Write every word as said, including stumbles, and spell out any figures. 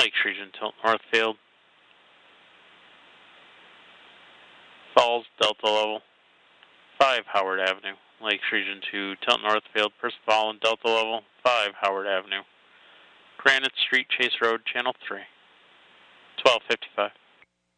Lakes Region, Tilton Northfield. Falls, Delta Level. five Howard Avenue. Lakes Region two, Tilton Northfield, Percival and Delta Level. five Howard Avenue. Granite Street, Chase Road, Channel three. twelve fifty-five.